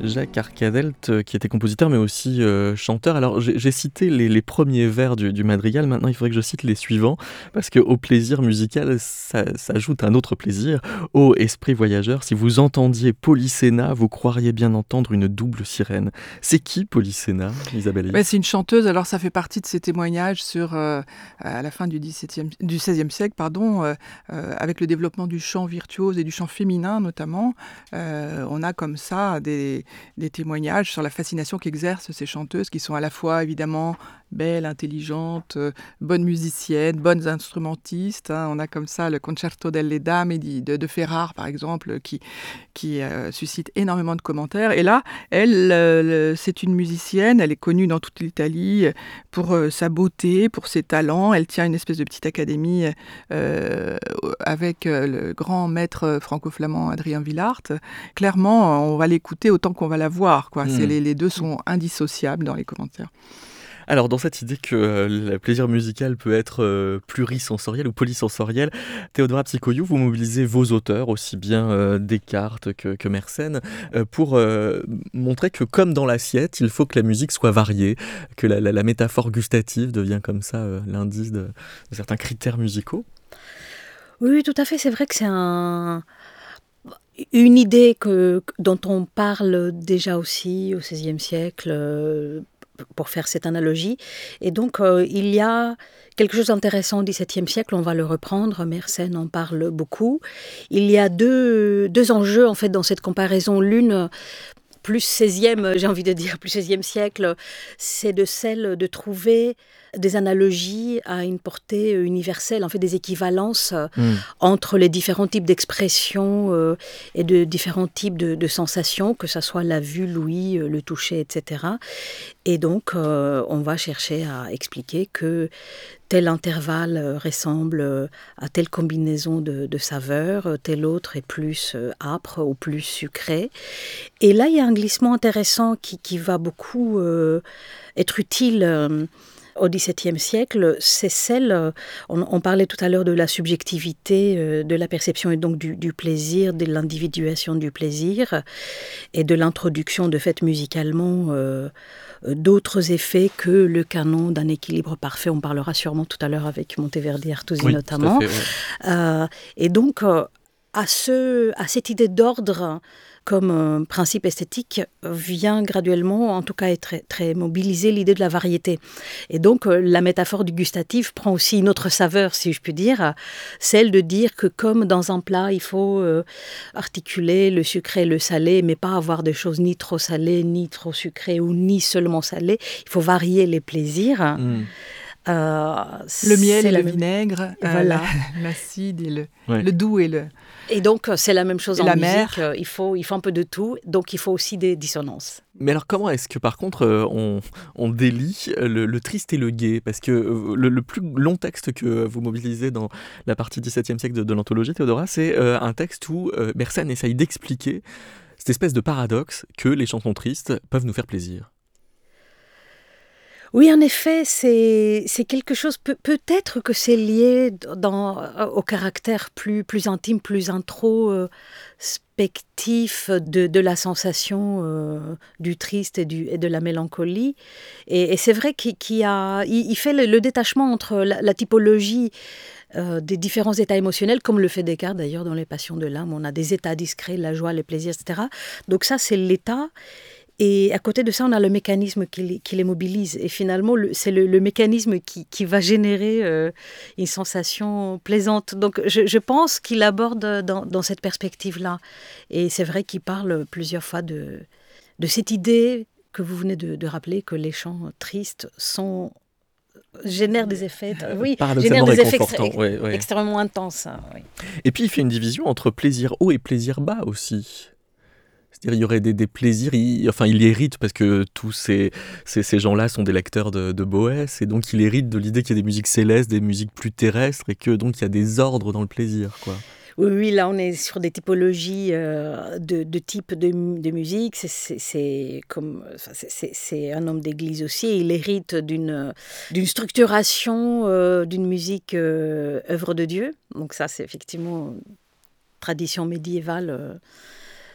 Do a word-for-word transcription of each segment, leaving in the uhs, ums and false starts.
Jacques Arcadelt, euh, qui était compositeur mais aussi euh, chanteur. Alors j'ai, j'ai cité les, les premiers vers du, du madrigal, maintenant il faudrait que je cite les suivants, parce qu'au plaisir musical ça, s'ajoute un autre plaisir. Ô esprit voyageur, si vous entendiez Polyséna, vous croiriez bien entendre une double sirène. C'est qui Polyséna, Isabelle Ben, Hills? c'est une chanteuse, alors ça fait partie de ses témoignages sur, euh, à la fin du dix-septième, du seizième siècle, pardon, euh, euh, avec le développement du chant virtuose et du chant féminin notamment. Euh, on a comme ça des, des témoignages sur la fascination qu'exercent ces chanteuses qui sont à la fois évidemment belles, intelligentes, euh, bonnes musiciennes, bonnes instrumentistes. Hein. On a comme ça le Concerto delle Dame de, de Ferrar, par exemple, qui, qui euh, suscite énormément de commentaires. Et là, elle, euh, c'est une musicienne, elle est connue dans toute l'Italie pour euh, sa beauté, pour ses talents. Elle tient une espèce de petite académie euh, avec euh, le grand maître franco-flamand Adrien Villart. Clairement, on va l'écouter autant qu'on va la voir, quoi. Mmh. C'est, les, les deux sont indissociables dans les commentaires. Alors, dans cette idée que euh, le plaisir musical peut être euh, plurisensoriel ou polysensoriel, Théodora Psicoiou, vous mobilisez vos auteurs, aussi bien euh, Descartes que, que Mersenne, euh, pour euh, montrer que, comme dans l'assiette, il faut que la musique soit variée, que la, la, la métaphore gustative devient comme ça euh, l'indice de, de certains critères musicaux. Oui, oui, tout à fait. C'est vrai que c'est un... une idée que, dont on parle déjà aussi au seizième siècle, euh, pour faire cette analogie. Et donc, euh, il y a quelque chose d'intéressant au dix-septième siècle, on va le reprendre, Mersenne en parle beaucoup. Il y a deux, deux enjeux, en fait, dans cette comparaison. L'une, plus seizième, j'ai envie de dire, plus seizième siècle, c'est de celle de trouver des analogies à une portée universelle, en fait des équivalences mmh. entre les différents types d'expressions euh, et de différents types de, de sensations, que ce soit la vue, l'ouïe, le toucher, et cetera. Et donc, euh, on va chercher à expliquer que tel intervalle ressemble à telle combinaison de, de saveurs, tel autre est plus âpre ou plus sucré. Et là, il y a un glissement intéressant qui, qui va beaucoup euh, être utile euh, au dix-septième siècle. C'est celle, on, on parlait tout à l'heure de la subjectivité, euh, de la perception et donc du, du plaisir, de l'individuation du plaisir et de l'introduction de fait musicalement euh, d'autres effets que le canon d'un équilibre parfait. On parlera sûrement tout à l'heure avec Monteverdi Artusi oui, notamment. Fait, ouais. euh, et donc, euh, à, ce, à cette idée d'ordre comme euh, principe esthétique vient graduellement, en tout cas, être très, très mobilisée l'idée de la variété. Et donc, euh, la métaphore du gustatif prend aussi une autre saveur, si je puis dire, celle de dire que comme dans un plat, il faut euh, articuler le sucré et le salé, mais pas avoir des choses ni trop salées, ni trop sucrées, ou ni seulement salées. Il faut varier les plaisirs. Mmh. Euh, le miel et le même... vinaigre, euh, voilà. la, l'acide et le, ouais. le doux et le... Et donc, c'est la même chose et en la musique. Mer. Il faut, il faut un peu de tout, donc il faut aussi des dissonances. Mais alors, comment est-ce que, par contre, euh, on, on délie le, le triste et le gai ? Parce que euh, le, le plus long texte que vous mobilisez dans la partie dix-septième siècle de, de l'anthologie, Théodora, c'est euh, un texte où euh, Mersenne essaye d'expliquer cette espèce de paradoxe que les chansons tristes peuvent nous faire plaisir. Oui, en effet, c'est, c'est quelque chose, peut, peut-être que c'est lié dans, au caractère plus, plus intime, plus introspectif de, de la sensation euh, du triste et, du, et de la mélancolie. Et, et c'est vrai qu'il, qu'il a, il, il fait le, le détachement entre la, la typologie Euh, des différents états émotionnels, comme le fait Descartes d'ailleurs dans les passions de l'âme. On a des états discrets, la joie, les plaisirs, et cetera. Donc ça, c'est l'état. Et à côté de ça, on a le mécanisme qui les, qui les mobilise. Et finalement, le, c'est le, le mécanisme qui, qui va générer euh, une sensation plaisante. Donc je, je pense qu'il aborde dans, dans cette perspective-là. Et c'est vrai qu'il parle plusieurs fois de, de cette idée que vous venez de, de rappeler, que les chants tristes sont... génère des effets, oui, génère des effets extré- ouais, ouais. extrêmement intenses. Oui. Et puis il fait une division entre plaisir haut et plaisir bas aussi. C'est-à-dire il y aurait des, des plaisirs, il, enfin il hérite parce que tous ces, ces, ces gens-là sont des lecteurs de, de Boès et donc il hérite de l'idée qu'il y a des musiques célestes, des musiques plus terrestres et que donc il y a des ordres dans le plaisir, quoi. Oui, oui, là on est sur des typologies euh, de, de types de, de musique. C'est, c'est, c'est, comme, c'est, c'est, c'est un homme d'église aussi. Il hérite d'une, d'une structuration euh, d'une musique euh, œuvre de Dieu. Donc ça, c'est effectivement une tradition médiévale euh,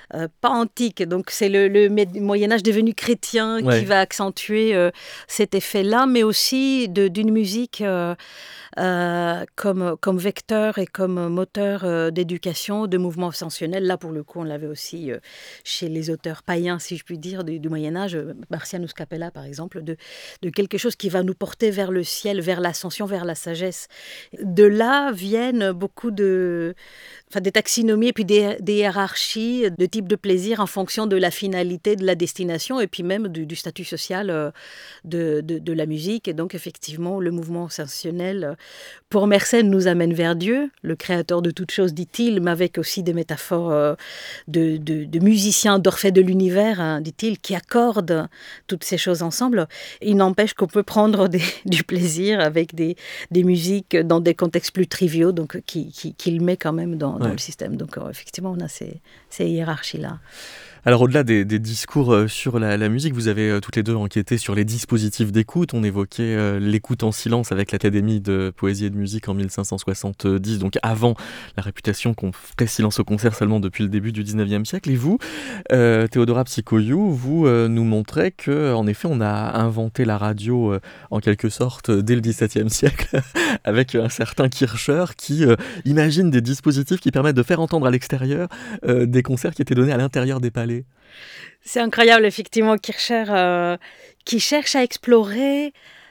euh, pas antique, donc c'est le, le Moyen-Âge devenu chrétien Ouais. qui va accentuer euh, cet effet-là, mais aussi de, d'une musique euh, euh, comme, comme vecteur et comme moteur euh, d'éducation, de mouvement ascensionnel. Là, pour le coup, on l'avait aussi euh, chez les auteurs païens, si je puis dire, du, du Moyen-Âge, Marcianus Capella, par exemple, de, de quelque chose qui va nous porter vers le ciel, vers l'ascension, vers la sagesse. De là viennent beaucoup de... Enfin, des taxonomies et puis des, des hiérarchies de type de plaisir en fonction de la finalité, de la destination et puis même du, du statut social euh, de, de, de la musique. Et donc, effectivement, le mouvement ascensionnel, euh, pour Mersenne, nous amène vers Dieu, le créateur de toutes choses, dit-il, mais avec aussi des métaphores euh, de, de, de musiciens, d'Orphée de l'univers, hein, dit-il, qui accordent toutes ces choses ensemble. Il n'empêche qu'on peut prendre des, du plaisir avec des, des musiques dans des contextes plus triviaux, donc qui, qui, qui le met quand même dans, dans Ouais. le système. Donc euh, effectivement, on a ces, ces hiérarchies-là. Alors au-delà des, des discours euh, sur la, la musique, vous avez euh, toutes les deux enquêté sur les dispositifs d'écoute. On évoquait euh, l'écoute en silence avec l'Académie de poésie et de musique en mille cinq cent soixante-dix, donc avant la réputation qu'on ferait silence au concert seulement depuis le début du dix-neuvième siècle. Et vous, euh, Théodora Psychoiou, vous euh, nous montrez que, en effet, on a inventé la radio euh, en quelque sorte dès le dix-septième siècle avec un certain Kircher qui euh, imagine des dispositifs qui permettent de faire entendre à l'extérieur euh, des concerts qui étaient donnés à l'intérieur des palais. C'est incroyable, effectivement, Kircher, euh, qui cherche à explorer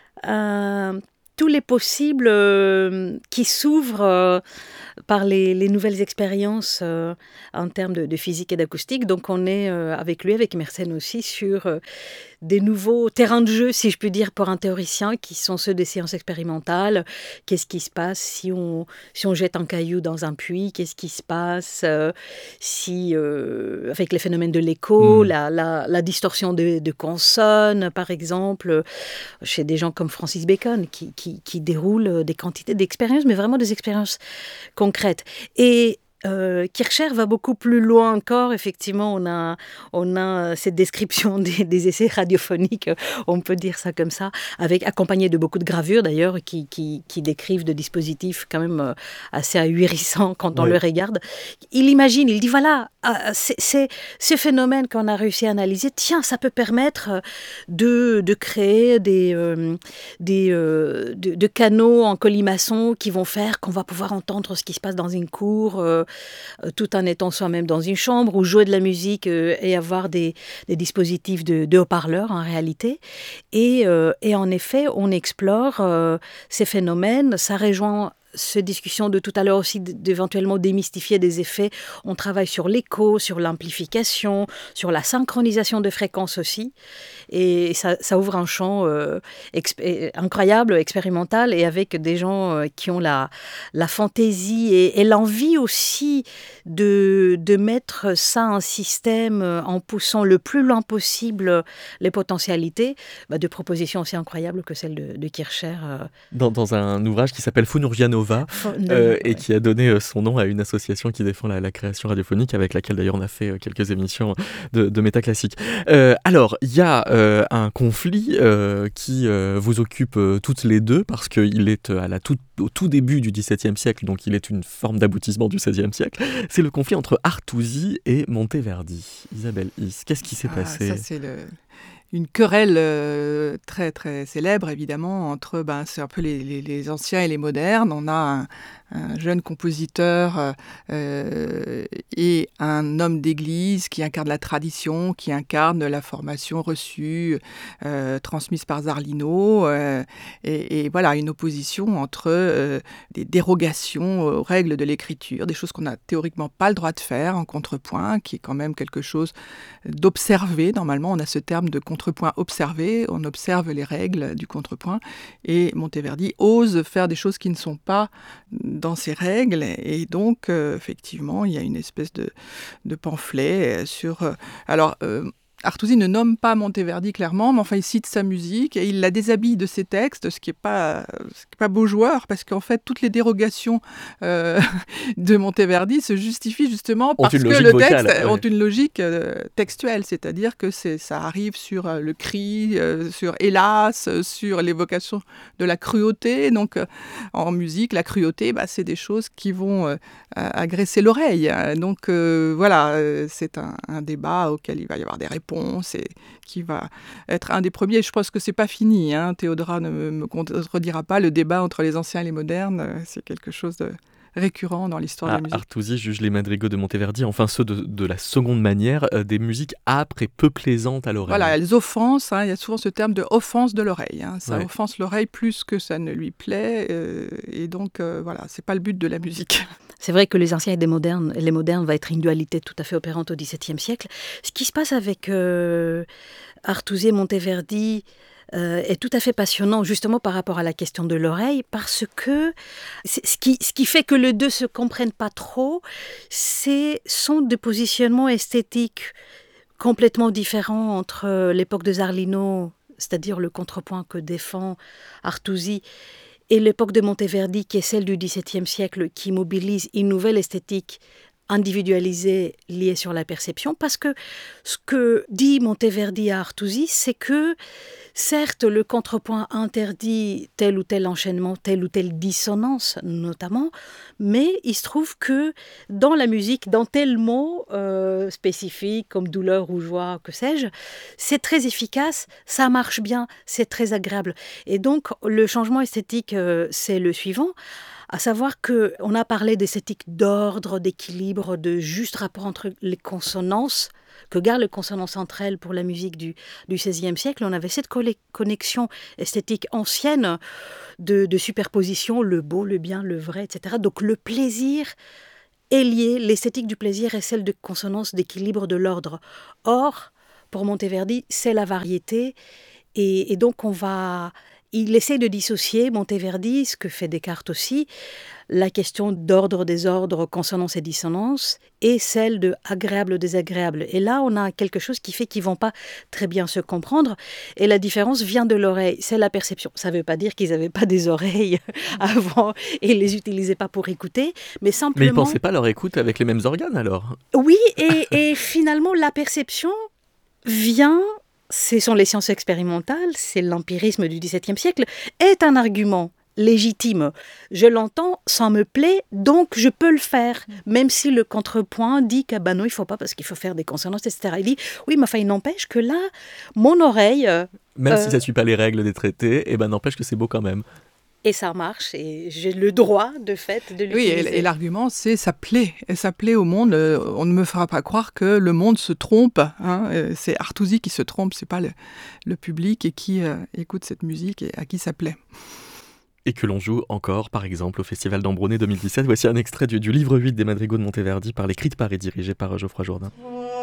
euh, tous les possibles euh, qui s'ouvrent euh, par les, les nouvelles expériences euh, en termes de, de physique et d'acoustique. Donc on est euh, avec lui, avec Mersenne aussi, sur euh, des nouveaux terrains de jeu, si je puis dire, pour un théoricien, qui sont ceux des sciences expérimentales. Qu'est-ce qui se passe si on, si on jette un caillou dans un puits? Qu'est-ce qui se passe euh, si, euh, avec les phénomènes de l'écho, Mmh. la, la, la distorsion de, de consonnes, par exemple, chez des gens comme Francis Bacon, qui, qui, qui déroulent des quantités d'expériences, mais vraiment des expériences concrètes. Et Euh, Kircher va beaucoup plus loin encore. Effectivement, on a, on a cette description des, des essais radiophoniques, on peut dire ça comme ça, avec, accompagné de beaucoup de gravures d'ailleurs, qui, qui, qui décrivent des dispositifs quand même assez ahurissants quand on Ouais. le regarde. Il imagine, il dit voilà, c'est, c'est, ce phénomène qu'on a réussi à analyser, tiens, ça peut permettre de, de créer des, euh, des, euh, de, de canaux en colimaçon qui vont faire qu'on va pouvoir entendre ce qui se passe dans une cour, euh, tout en étant soi-même dans une chambre, ou jouer de la musique euh, et avoir des, des dispositifs de, de haut-parleurs en réalité. Et, euh, et en effet, on explore euh, ces phénomènes. Ça rejoint cette discussion de tout à l'heure aussi, d'éventuellement démystifier des effets. On travaille sur l'écho, sur l'amplification, sur la synchronisation de fréquences aussi. Et ça, ça ouvre un champ euh, exp- incroyable, expérimental, et avec des gens euh, qui ont la, la fantaisie et, et l'envie aussi de, de mettre ça en système euh, en poussant le plus loin possible les potentialités, bah, de propositions aussi incroyables que celle de, de Kircher. Euh, Dans, dans un ouvrage qui s'appelle Funurgia Nova, Fo- euh, ouais. et qui a donné euh, son nom à une association qui défend la, la création radiophonique, avec laquelle d'ailleurs on a fait euh, quelques émissions de, de métaclassique. Euh, alors, il y a euh, un conflit euh, qui euh, vous occupe euh, toutes les deux, parce qu'il est euh, à la toute, au tout début du dix-septième siècle, donc il est une forme d'aboutissement du seizième siècle. C'est le conflit entre Artusi et Monteverdi. Isabelle Is, qu'est-ce qui s'est Ah, passé? ça, c'est le... une querelle euh, très très célèbre évidemment entre ben, c'est un peu les, les, les anciens et les modernes. On a un, un jeune compositeur euh, et un homme d'église qui incarne la tradition, qui incarne la formation reçue, euh, transmise par Zarlino, euh, et, et voilà, une opposition entre euh, des dérogations aux règles de l'écriture, des choses qu'on n'a théoriquement pas le droit de faire en contrepoint, qui est quand même quelque chose d'observer. Normalement, on a ce terme de contrepoint observé, on observe les règles du contrepoint, et Monteverdi ose faire des choses qui ne sont pas dans ces règles, et donc euh, effectivement il y a une espèce de, de pamphlet sur... Euh, alors euh, Artusi ne nomme pas Monteverdi clairement, mais enfin il cite sa musique et il la déshabille de ses textes, ce qui n'est pas, ce qui est pas beau joueur, parce qu'en fait toutes les dérogations euh, de Monteverdi se justifient justement parce que le vocale, texte ouais. ont une logique euh, textuelle, c'est-à-dire que c'est, ça arrive sur euh, le cri, euh, sur hélas, euh, sur l'évocation de la cruauté. Donc euh, en musique, la cruauté, bah, c'est des choses qui vont euh, agresser l'oreille. Donc euh, voilà, euh, c'est un, un débat auquel il va y avoir des réponses et qui va être un des premiers. Je pense que c'est pas fini, hein. Théodora ne me, me contredira pas. Le débat entre les anciens et les modernes, c'est quelque chose de récurrent dans l'histoire ah, de la musique. Artusi juge les madrigaux de Monteverdi, enfin ceux de, de la seconde manière, euh, des musiques âpres et peu plaisantes à l'oreille. Voilà, elles offensent, hein, il y a souvent ce terme de offense de l'oreille. Hein. Ça ouais. offense l'oreille plus que ça ne lui plaît. Euh, et donc, euh, voilà, c'est pas le but de la musique. C'est vrai que les anciens et les modernes, les modernes va être une dualité tout à fait opérante au dix-septième siècle. Ce qui se passe avec euh, Artusi et Monteverdi euh, est tout à fait passionnant, justement par rapport à la question de l'oreille, parce que ce qui, ce qui fait que les deux se comprennent pas trop, c'est sont des positionnements esthétiques complètement différents entre l'époque de Zarlino, c'est-à-dire le contrepoint que défend Artusi, et l'époque de Monteverdi, qui est celle du dix-septième siècle, qui mobilise une nouvelle esthétique individualisée liée sur la perception, parce que ce que dit Monteverdi à Artusi, c'est que certes, le contrepoint interdit tel ou tel enchaînement, telle ou telle dissonance notamment, mais il se trouve que dans la musique, dans tel mot euh, spécifique comme douleur ou joie, que sais-je, c'est très efficace, ça marche bien, c'est très agréable. Et donc, le changement esthétique, euh, c'est le suivant, à savoir qu'on a parlé d'esthétique d'ordre, d'équilibre, de juste rapport entre les consonances, que gardent les consonances entre elles pour la musique du, du seizième siècle. On avait cette connexion esthétique ancienne de, de superposition, le beau, le bien, le vrai, et cetera. Donc le plaisir est lié, l'esthétique du plaisir est celle de consonance, d'équilibre, de l'ordre. Or, pour Monteverdi, c'est la variété, et, et donc on va... Il essaie de dissocier, Monteverdi, ce que fait Descartes aussi, la question d'ordre, désordre, consonance et dissonance, et celle de agréable, désagréable. Et là, on a quelque chose qui fait qu'ils ne vont pas très bien se comprendre. Et la différence vient de l'oreille, c'est la perception. Ça ne veut pas dire qu'ils n'avaient pas des oreilles avant et ils ne les utilisaient pas pour écouter, mais simplement... Mais ils ne pensaient pas leur écoute avec les mêmes organes alors? Oui, et, et finalement, la perception vient... Ce sont les sciences expérimentales, c'est l'empirisme du dix-septième siècle, est un argument légitime. Je l'entends, ça me plaît, donc je peux le faire. Même si le contrepoint dit que ben non, il ne faut pas parce qu'il faut faire des consonances, et cetera. Il dit, oui, mais enfin, il n'empêche que là, mon oreille... Même euh, si ça ne suit pas les règles des traités, eh ben, n'empêche que c'est beau quand même. Et ça marche, et j'ai le droit, de fait, de l'utiliser. Oui, et, et l'argument, c'est ça plaît. Et ça plaît au monde. Euh, on ne me fera pas croire que le monde se trompe. Hein. Euh, c'est Artusi qui se trompe, c'est pas le, le public et qui euh, écoute cette musique et à qui ça plaît. Et que l'on joue encore, par exemple, au Festival d'Ambronay deux mille dix-sept. Voici un extrait du, du livre huit des Madrigaux de Monteverdi par l'Écrit de Paris, dirigé par Geoffroy Jourdain.